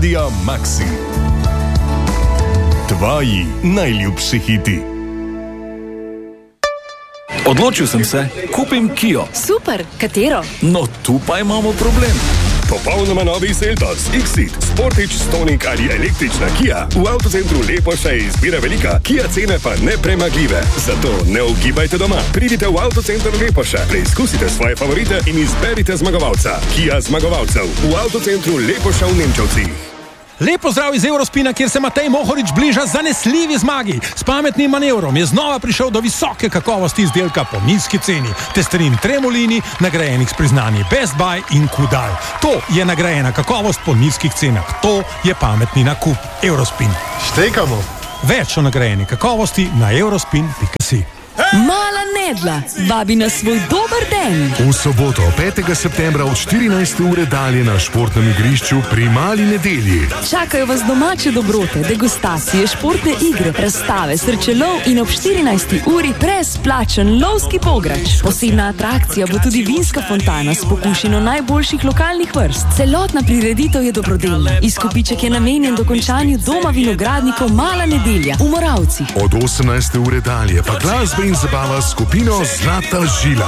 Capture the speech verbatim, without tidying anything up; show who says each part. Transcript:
Speaker 1: Radia Maxi. Tvoji najljubši hiti.
Speaker 2: Odločil sem se, kupim Kio.
Speaker 3: Super, katero?
Speaker 2: No, tu pa imamo problem.
Speaker 4: Popolnoma novi Seltos, X-Seed, Sportage, Stonic ali električna Kia. V avtocentru Lepoša je izbira velika, Kia cene pa nepremagljive. Zato ne ugibajte doma. Pridite v avtocenter Lepoša, preizkusite svoje favorite in izberite zmagovalca. Kia zmagovalcev v avtocentru Lepoša v Nemčevcih.
Speaker 5: Lepo zdrav iz Eurospina, kjer se Matej Mohorič bliža zanesljivi zmagi. S pametnim manevrom je znova prišel do visoke kakovosti izdelka po nizki ceni. Testerin Tremolini, nagrajenih s priznanji Best Buy in Kudal. To je nagrajena kakovost po nizkih cenah. To je pametni nakup. Eurospin.
Speaker 6: Štekamo.
Speaker 5: Več o nagrajeni kakovosti na eurospin pika si.
Speaker 3: Mala Nedla vabi na svoj dober den.
Speaker 6: V soboto, petega septembra od štirinajste ure dalje na športnem igrišču pri Mali Nedelji.
Speaker 3: Čakajo vas domače dobrote, degustacije, športne igre, razstave, srčelov in ob štirinajsti uri brezplačen lovski pograč. Posebna atrakcija bo tudi vinska fontana s pokušino najboljših lokalnih vrst. Celotna prireditev je dobrodelna. Izkupiček je namenjen dokončanju doma vinogradnikov Mala Nedelja v Moravcih.
Speaker 6: Od osemnajste ure dalje pa glasbe in zabava s skupino Zlata žila.